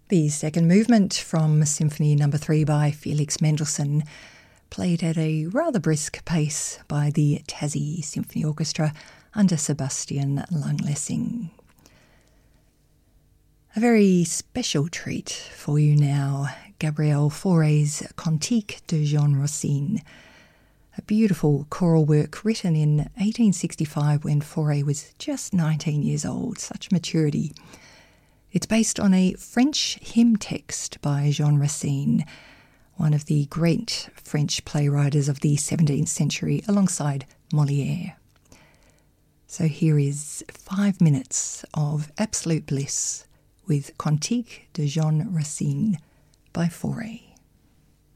The second movement from Symphony No. 3 by Felix Mendelssohn, played at a rather brisk pace by the Tassie Symphony Orchestra under Sebastian Langlessing. A very special treat for you now, Gabriel Fauré's Cantique de Jean Rossini, a beautiful choral work written in 1865 when Fauré was just 19 years old, such maturity. It's based on a French hymn text by Jean Racine, one of the great French playwrights of the 17th century alongside Molière. So here is 5 minutes of absolute bliss with Cantique de Jean Racine by Fauré.